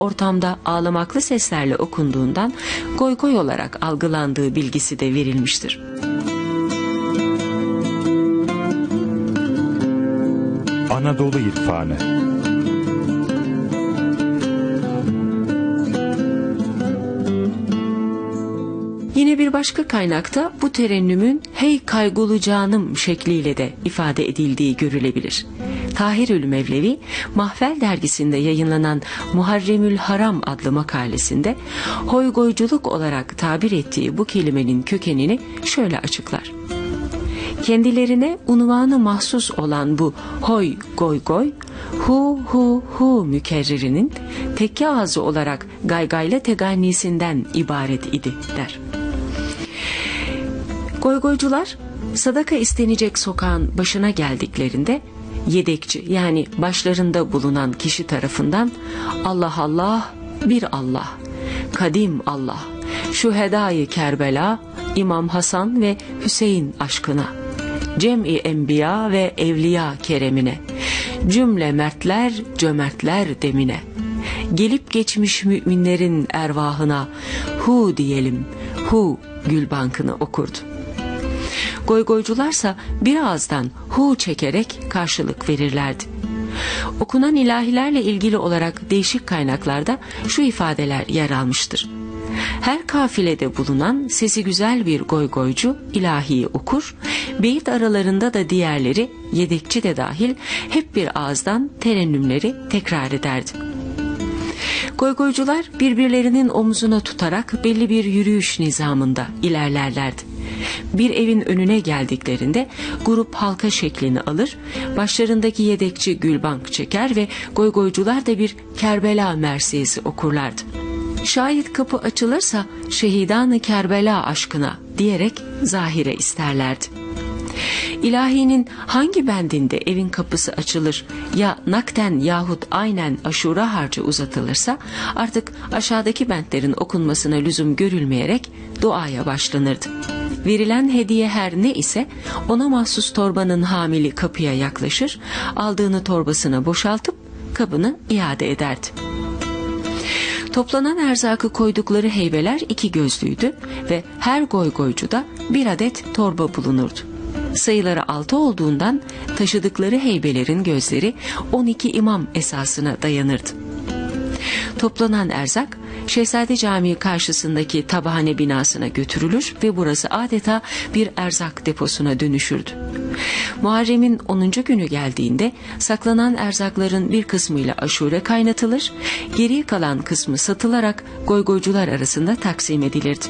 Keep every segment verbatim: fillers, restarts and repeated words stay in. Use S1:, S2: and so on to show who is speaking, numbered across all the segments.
S1: ortamda ağlamaklı seslerle okunduğundan goy goy olarak algılandığı bilgisi de verilmiştir.
S2: Anadolu İrfanı.
S1: Yine bir başka kaynakta bu terennümün "Hey kaygılı canım" şekliyle de ifade edildiği görülebilir. Tahirül Mevlevi, Mahvel dergisinde yayınlanan Muharremül Haram adlı makalesinde hoygoyculuk olarak tabir ettiği bu kelimenin kökenini şöyle açıklar. Kendilerine unvanı mahsus olan bu hoy goy goy, hu hu hu mükerrerinin tekke ağzı olarak gaygayla tegannisinden ibaret idi der. Goygoycular sadaka istenecek sokağın başına geldiklerinde yedekçi yani başlarında bulunan kişi tarafından Allah Allah, bir Allah, kadim Allah, şühedâ-i Kerbela, İmam Hasan ve Hüseyin aşkına, cem-i enbiya ve evliya keremine, cümle mertler cömertler demine, gelip geçmiş müminlerin ervahına hu diyelim, hu Gülbankını okurdu. Goygoycularsa bir ağızdan hu çekerek karşılık verirlerdi. Okunan ilahilerle ilgili olarak değişik kaynaklarda şu ifadeler yer almıştır. Her kafilede bulunan sesi güzel bir goygoycu ilahiyi okur, beyit aralarında da diğerleri, yedekçi de dahil, hep bir ağızdan terennümleri tekrar ederdi. Goygoycular birbirlerinin omuzuna tutarak belli bir yürüyüş nizamında ilerlerlerdi. Bir evin önüne geldiklerinde grup halka şeklini alır, başlarındaki yedekçi gülbank çeker ve goygoycular da bir Kerbela mersiyesi okurlardı. Şayet kapı açılırsa şehidan-ı Kerbela aşkına diyerek zahire isterlerdi. İlahinin hangi bendinde evin kapısı açılır ya nakten yahut aynen aşura harcı uzatılırsa artık aşağıdaki bentlerin okunmasına lüzum görülmeyerek duaya başlanırdı. Verilen hediye her ne ise ona mahsus torbanın hamili kapıya yaklaşır, aldığını torbasına boşaltıp kabını iade ederdi. Toplanan erzakı koydukları heybeler iki gözlüydü ve her goygoycuda bir adet torba bulunurdu. Sayıları altı olduğundan taşıdıkları heybelerin gözleri on iki imam esasına dayanırdı. Toplanan erzak Şehzade Camii karşısındaki tabahane binasına götürülür ve burası adeta bir erzak deposuna dönüşürdü. Muharrem'in onuncu günü geldiğinde saklanan erzakların bir kısmıyla aşure kaynatılır, geriye kalan kısmı satılarak goygoycular arasında taksim edilirdi.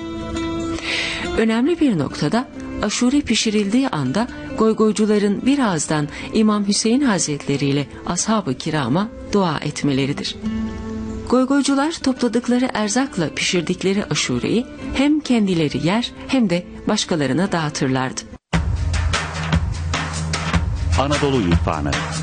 S1: Önemli bir noktada aşure pişirildiği anda goygoycuların bir ağızdan İmam Hüseyin Hazretleri ile ashab-ı kirama dua etmeleridir. Goygoycular topladıkları erzakla pişirdikleri aşureyi hem kendileri yer hem de başkalarına dağıtırlardı.
S2: Anadolu İrfanı.